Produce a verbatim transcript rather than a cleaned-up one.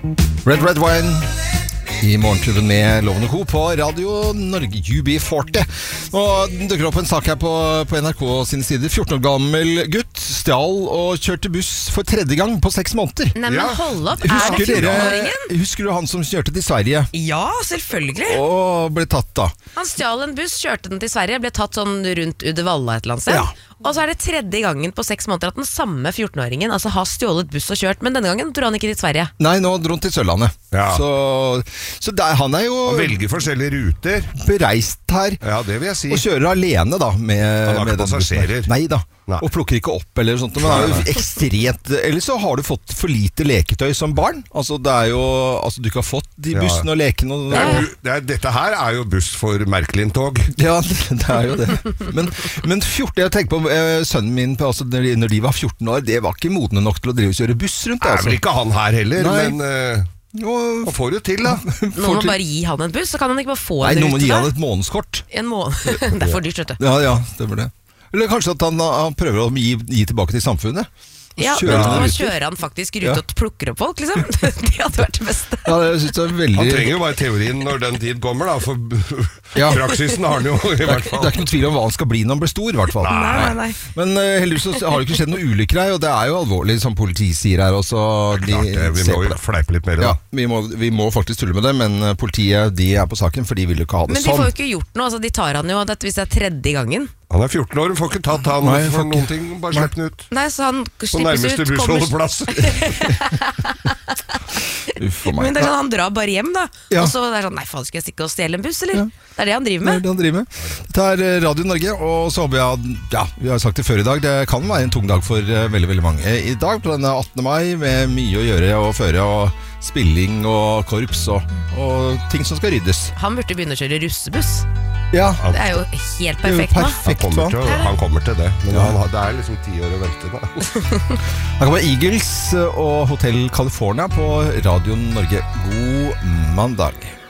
Red Red Wine i morgenklubben med Loven og Co. på Radio Norge U B forty. Og dukker opp en sak her på, på N R K sine sider. fjorten år gammel gutt stjal og kjørte buss for tredje gang på seks måneder. Nei, men ja. hold opp, er husker det fjortenåringen? Husker du han som kjørte til Sverige? Ja, selvfølgelig. Og ble tatt da. Han stjal en buss, kjørte den til Sverige, ble tatt sånn rundt Uddevalla et eller annet sted. Ja. Og så er det tredje gangen på seks måneder at den samme fjortenåringen altså har stjålet buss og kjørt, men denne gangen dro han ikke til Sverige. Nei, nå dro han til Sørlandet. Ja. Så, så der, han er jo... Han velger forskjellige ruter. Bereist her. Ja, det vil jeg si. Og kjører alene da. Med, han har med ikke passasjerer. Nei da. Nei. Og plukker ikke opp eller sånt. Men det er jo ekstremt... Eller så har du fått for lite leketøy som barn. Altså, det er jo... Altså, du ikke har fått de bussene ja. Og lekene. Og, det er, det er, dette her er jo buss for Merkelin-tog. Ja, det er jo det. Men, men fjorten... Jeg tenker på eh, sønnen min på, altså, når de var fjorten år, det var ikke modne nok til å drive og kjøre buss rundt. Det er vel ikke han her heller, Nei. men... Uh, Hva får du til da? Noen må bare gi han en buss, så kan han ikke bare få Nei, en rute. Nei, noen må gi han et månedskort. En måned, det er for dyrt, vet du. Ja, ja, det var det. Eller kanskje at han, han prøver å gi, gi tilbake til samfunnet. Ja, nå kjører han faktisk rute og plukker opp folk, liksom. Det hadde vært det beste. Ja, jeg synes det er veldig... Han trenger jo bare teorien når den tid kommer da, for ja. Praksisen har han jo i hvert fall. Det er ikke noe tvil om hva han skal bli når han blir stor, i hvert fall. Nei, nei, nei. Men uh, heldigvis så har det ikke skjedd noe ulykker her, og det er jo alvorlig, som politiet sier her også. De klart, det, vi må jo fleipe litt mer da. Ja, vi må, vi må faktisk tulle med det, men politiet, de er på saken, for de vil jo ikke ha det sånn. Men de får jo ikke gjort noe, altså de tar han jo, hvis det er tredje gangen. Han er fjorten år, hun får ikke tatt han Nei, for noen ting, bare slipp den ut. Nei, så han slippes ut. På nærmeste bussholdeplass. Men det er sånn, han drar bare hjem da. Ja. Og så er det sånn, nei faen, skal jeg stikke og stjele en buss, eller? Ja. Det er det han driver med. Det er det han driver med. Dette er Radio Norge, og så håper jeg, ja, vi har sagt det før i dag, det kan være en tung dag for uh, veldig, veldig mange. I dag på denne attende mai, med mye å gjøre og føre, og spilling og korps, og, og ting som skal ryddes. Han burde begynne å kjøre russebuss. Ja. Det er jo helt perfekt nå. Han kommer til, han kommer til det, men ja. han, det er liksom ti år å vente da. Her kommer Eagles og Hotel California på Radio Norge. God mandag.